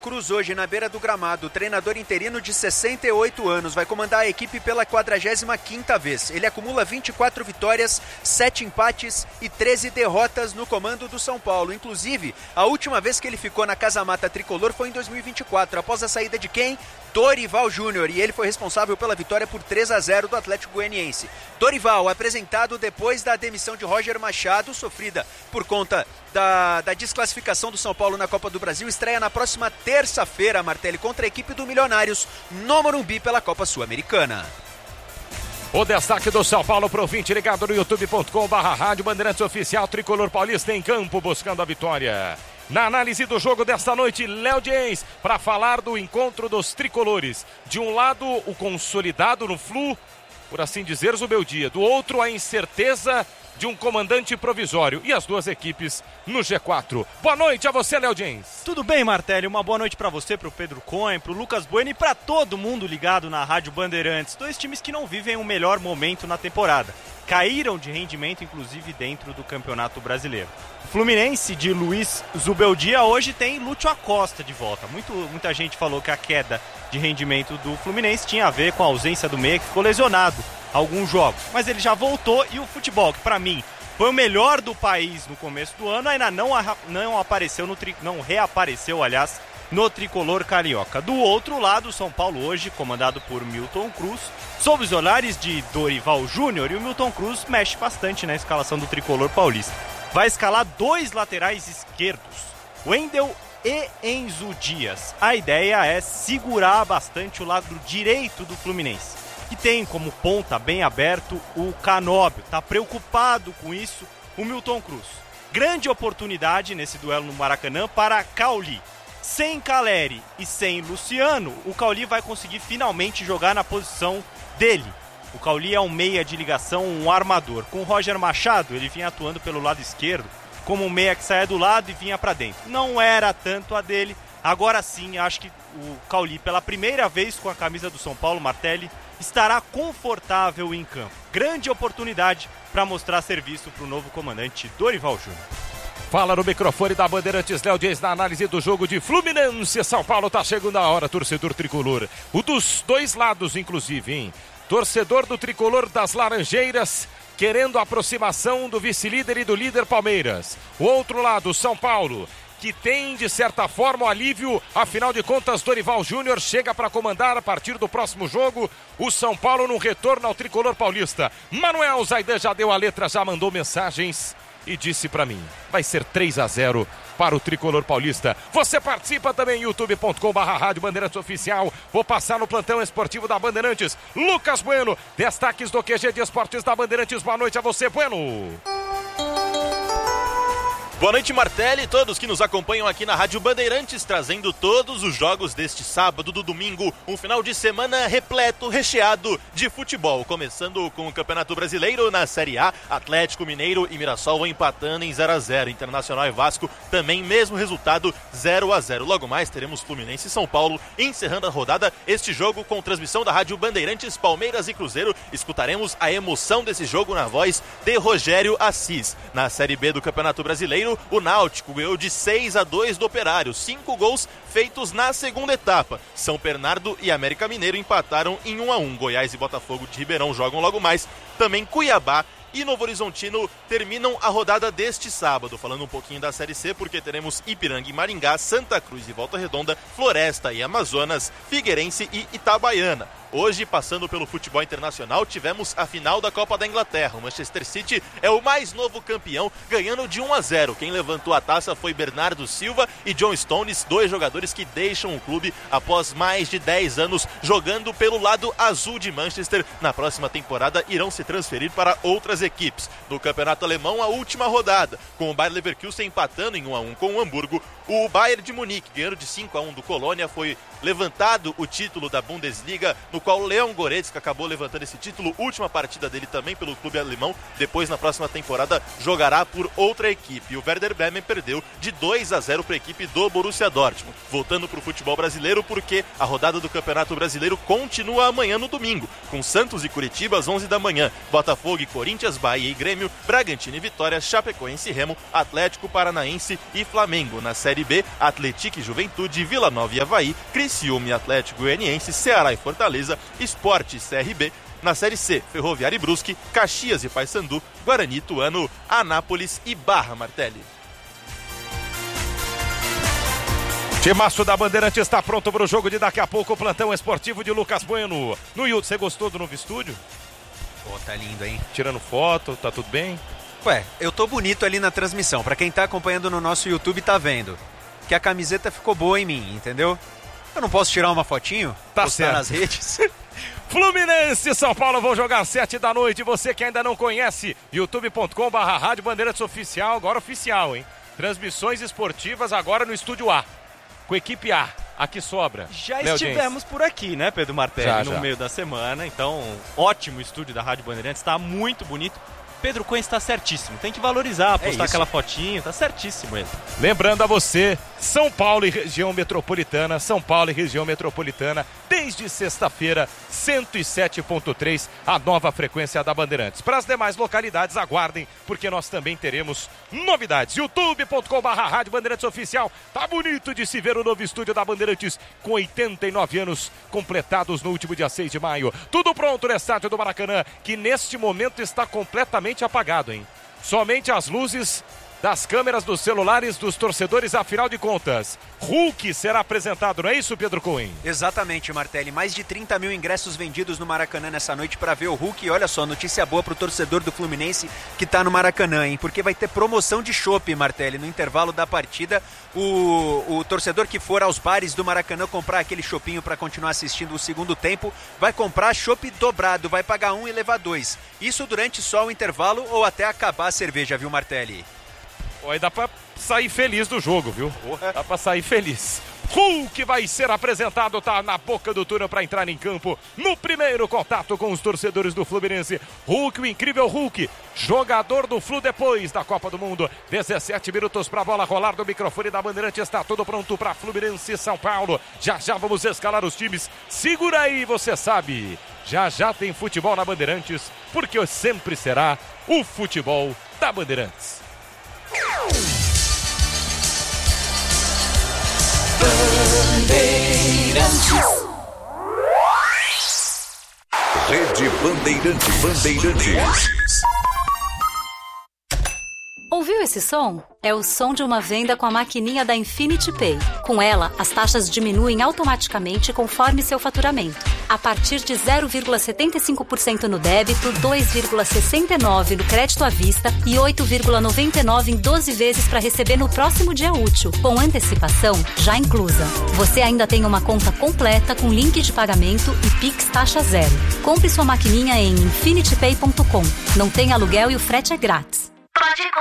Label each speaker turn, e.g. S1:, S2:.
S1: Cruz hoje na beira do gramado, treinador interino de 68 anos, vai comandar a equipe pela 45ª vez. Ele acumula 24 vitórias, 7 empates e 13 derrotas no comando do São Paulo. Inclusive, a última vez que ele ficou na Casa Mata Tricolor foi em 2024, após a saída de quem? Dorival Júnior, e ele foi responsável pela vitória por 3-0 do Atlético Goianiense. Dorival, apresentado depois da demissão de Roger Machado, sofrida por conta da desclassificação do São Paulo na Copa do Brasil, estreia na próxima terça-feira, Martelli, contra a equipe do Milionários, no Morumbi pela Copa Sul-Americana.
S2: O destaque do São Paulo pro ouvinte ligado no youtube.com/Rádio Bandeirantes Oficial, Tricolor Paulista em campo buscando a vitória. Na análise do jogo desta noite, Léo Dias, para falar do encontro dos tricolores. De um lado, o consolidado no Flu, por assim dizer, Zubeldia. Do outro, a incerteza de um comandante provisório. E as duas equipes no G4. Boa noite a você, Léo Dias.
S3: Tudo bem, Martelli? Uma boa noite para você, para o Pedro Cohen, para o Lucas Bueno e para todo mundo ligado na Rádio Bandeirantes. Dois times que não vivem o melhor momento na temporada. Caíram de rendimento, inclusive, dentro do Campeonato Brasileiro. O Fluminense de Luiz Zubeldia hoje tem Lúcio Acosta de volta. Muita gente falou que a queda de rendimento do Fluminense tinha a ver com a ausência do meia, que ficou lesionado alguns jogos. Mas ele já voltou e o futebol, que para mim foi o melhor do país no começo do ano, ainda não reapareceu, aliás, no tricolor carioca. Do outro lado, o São Paulo hoje, comandado por Milton Cruz, sob os olhares de Dorival Júnior, e o Milton Cruz mexe bastante na escalação do tricolor paulista. Vai escalar dois laterais esquerdos, Wendel e Enzo Dias. A ideia é segurar bastante o lado direito do Fluminense, que tem como ponta bem aberto o Canóbio. Está preocupado com isso o Milton Cruz. Grande oportunidade nesse duelo no Maracanã para Cauli. Sem Caleri e sem Luciano, o Cauli vai conseguir finalmente jogar na posição dele. O Cauli é um meia de ligação, um armador. Com o Roger Machado, ele vinha atuando pelo lado esquerdo, como um meia que saia do lado e vinha para dentro. Não era tanto a dele. Agora sim, acho que o Cauli, pela primeira vez com a camisa do São Paulo, Martelli, estará confortável em campo. Grande oportunidade para mostrar serviço para o novo comandante Dorival Júnior.
S2: Fala no microfone da Bandeirantes, Léo Dias, na análise do jogo de Fluminense. São Paulo, tá chegando a hora, torcedor tricolor. O dos dois lados, inclusive, hein? Torcedor do tricolor das Laranjeiras, querendo a aproximação do vice-líder e do líder Palmeiras. O outro lado, São Paulo, que tem, de certa forma, o alívio. Afinal de contas, Dorival Júnior chega para comandar a partir do próximo jogo o São Paulo no retorno ao tricolor paulista. Manuel Zaidan já deu a letra, já mandou mensagens e disse para mim, vai ser 3-0 para o tricolor paulista. Você participa também, youtube.com/Rádio Bandeirantes Oficial. Vou passar no plantão esportivo da Bandeirantes. Lucas Bueno, destaques do QG de Esportes da Bandeirantes. Boa noite a você, Bueno.
S4: Boa noite, Martelli, todos que nos acompanham aqui na Rádio Bandeirantes, trazendo todos os jogos deste sábado do domingo, um final de semana repleto, recheado de futebol, começando com o Campeonato Brasileiro na Série A, Atlético Mineiro e Mirassol empatando em 0-0, Internacional e Vasco também mesmo resultado 0-0. Logo mais teremos Fluminense e São Paulo encerrando a rodada, este jogo com transmissão da Rádio Bandeirantes, Palmeiras e Cruzeiro. Escutaremos a emoção desse jogo na voz de Rogério Assis. Na Série B do Campeonato Brasileiro, o Náutico ganhou de 6-2 do Operário, 5 gols feitos na segunda etapa. São Bernardo e América Mineiro empataram em 1-1. Goiás e Botafogo de Ribeirão jogam logo mais. Também Cuiabá e Novo Horizontino terminam a rodada deste sábado. Falando um pouquinho da Série C, porque teremos Ipiranga e Maringá, Santa Cruz e Volta Redonda, Floresta e Amazonas, Figueirense e Itabaiana. Hoje, passando pelo futebol internacional, tivemos a final da Copa da Inglaterra. O Manchester City é o mais novo campeão, ganhando de 1-0. Quem levantou a taça foi Bernardo Silva e John Stones, dois jogadores que deixam o clube após mais de 10 anos jogando pelo lado azul de Manchester. Na próxima temporada irão se transferir para outras equipes. No campeonato alemão, a última rodada, com o Bayer Leverkusen empatando em 1-1 com o Hamburgo. O Bayern de Munique, ganhando de 5-1 do Colônia, foi levantado o título da Bundesliga no qual o Leon Goretzka acabou levantando esse título, última partida dele também pelo clube alemão, depois na próxima temporada jogará por outra equipe. O Werder Bremen perdeu de 2-0 para a equipe do Borussia Dortmund. Voltando para o futebol brasileiro, porque a rodada do Campeonato Brasileiro continua amanhã no domingo, com Santos e Curitiba às 11 da manhã, Botafogo e Corinthians, Bahia e Grêmio, Bragantino e Vitória, Chapecoense e Remo, Atlético Paranaense e Flamengo. Na Série B, Atlético e Juventude, Vila Nova e Avaí, Criciúma e Atlético Goianiense, Ceará e Fortaleza, Sport e CRB. Na Série C, Ferroviária e Brusque, Caxias e Paysandu, Guarani e Ituano, Anápolis e Barra Martelli.
S2: Timaço da Bandeirante está pronto para o jogo de daqui a pouco, o plantão esportivo de Lucas Bueno. No YouTube, você gostou do novo estúdio?
S1: Pô, tá lindo, hein?
S2: Tirando foto, tá tudo bem?
S1: Ué, eu tô bonito ali na transmissão. Pra quem tá acompanhando no nosso YouTube tá vendo que a camiseta ficou boa em mim, entendeu? Eu não posso tirar uma fotinho?
S2: Tá
S1: postar
S2: certo.
S1: nas redes?
S2: Fluminense e São Paulo vão jogar às 7 da noite. Você que ainda não conhece, youtube.com/Rádio Bandeirantes Oficial, agora oficial, hein? Transmissões esportivas agora no Estúdio A, com equipe A. Aqui sobra.
S3: Já estivemos por aqui, né, Pedro Martelli, no meio da semana. Então, ótimo estúdio da Rádio Bandeirantes, está muito bonito. Pedro Cunha está certíssimo, tem que valorizar, postar aquela fotinho, tá certíssimo ele.
S2: Lembrando a você, São Paulo e região metropolitana, São Paulo e região metropolitana, desde sexta-feira, 107.3, a nova frequência da Bandeirantes. Para as demais localidades, aguardem, porque nós também teremos novidades. youtube.com/Rádio Bandeirantes Oficial, tá bonito de se ver o novo estúdio da Bandeirantes, com 89 anos completados no último dia 6 de maio. Tudo pronto no estádio do Maracanã, que neste momento está completamente apagado, hein? Somente as luzes das câmeras dos celulares dos torcedores, afinal de contas. Hulk será apresentado, não é isso, Pedro Cunha?
S1: Exatamente, Martelli. Mais de 30 mil ingressos vendidos no Maracanã nessa noite para ver o Hulk. E olha só, notícia boa pro torcedor do Fluminense que tá no Maracanã, hein? Porque vai ter promoção de chopp, Martelli, no intervalo da partida. O torcedor que for aos bares do Maracanã comprar aquele choppinho para continuar assistindo o segundo tempo, vai comprar chopp dobrado, vai pagar 1 e levar 2. Isso durante só o intervalo ou até acabar a cerveja, viu, Martelli?
S2: Aí dá pra sair feliz do jogo, viu? Dá pra sair feliz. Hulk vai ser apresentado, tá na boca do túnel para entrar em campo no primeiro contato com os torcedores do Fluminense. Hulk, o incrível Hulk, jogador do Flu depois da Copa do Mundo. 17 minutos pra bola rolar do microfone da Bandeirante. Está tudo pronto pra Fluminense e São Paulo. Já já vamos escalar os times. Segura aí, você sabe. Já já tem futebol na Bandeirantes, porque sempre será o futebol da Bandeirantes.
S5: Rede Bandeirantes.
S6: Ouviu esse som? É o som de uma venda com a maquininha da Infinity Pay. Com ela, as taxas diminuem automaticamente conforme seu faturamento. A partir de 0,75% no débito, 2,69% no crédito à vista e 8,99% em 12 vezes para receber no próximo dia útil, com antecipação já inclusa. Você ainda tem uma conta completa com link de pagamento e Pix taxa zero. Compre sua maquininha em infinitypay.com. Não tem aluguel e o frete é grátis.